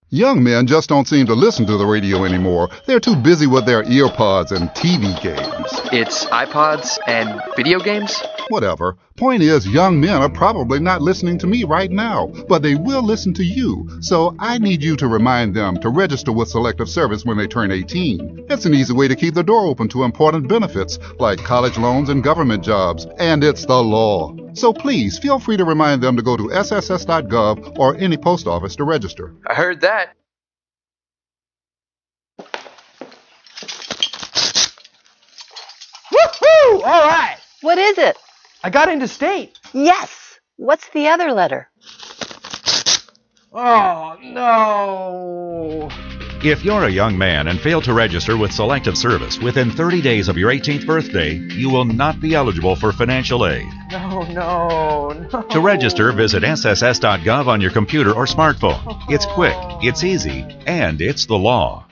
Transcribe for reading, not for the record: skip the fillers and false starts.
Young men just don't seem to listen to the radio anymore. They're too busy with their earpods and TV games. It's iPods and video games? Whatever. Point is, young men are probably not listening to me right now, but they will listen to you. So I need you to remind them to register with Selective Service when they turn 18. It's an easy way to keep the door open to important benefits like college loans and government jobs, and it's the law. So please feel free to remind them to go to sss.gov or any post office to register. I heard that. Woohoo! All right. What is it? I got into state. Yes. What's the other letter? Oh, no. If you're a young man and fail to register with Selective Service within 30 days of your 18th birthday, you will not be eligible for financial aid. No. To register, visit sss.gov on your computer or smartphone. It's quick, it's easy, and it's the law.